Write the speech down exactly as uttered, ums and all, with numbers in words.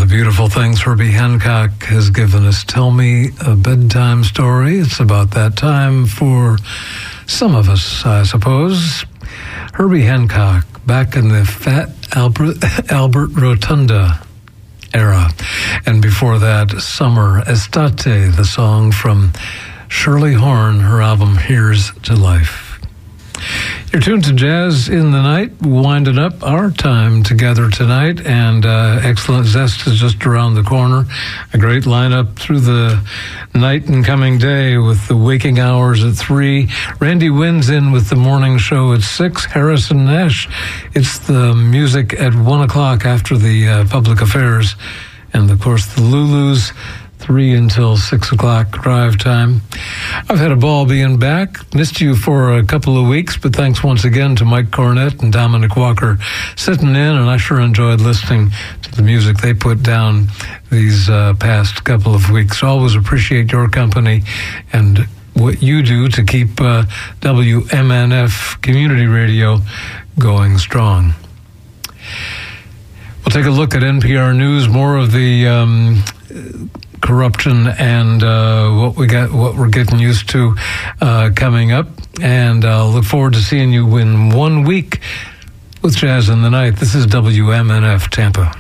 beautiful things Herbie Hancock has given us. Tell me a bedtime story. It's about that time for some of us, I suppose. Herbie Hancock, back in the Fat Albert, Albert Rotunda era. And before that, Summer Estate, the song from Shirley Horn, her album Here's to Life. You're tuned to Jazz in the Night, winding up our time together tonight, and uh, excellent zest is just around the corner. A great lineup through the night and coming day with the waking hours at three. Randy Wynn's in with the morning show at six. Harrison Nash, it's the music at one o'clock after the uh, public affairs. And, of course, the Lulus, three until six o'clock drive time. I've had a ball being back. Missed you for a couple of weeks, but thanks once again to Mike Cornett and Dominic Walker sitting in, and I sure enjoyed listening to the music they put down these uh, past couple of weeks. Always appreciate your company and what you do to keep uh, W M N F Community Radio going strong. We'll take a look at N P R News, more of the um, corruption and uh, what we got, what we're getting used to uh, coming up. And I'll look forward to seeing you in one week with Jazz in the Night. This is W M N F Tampa.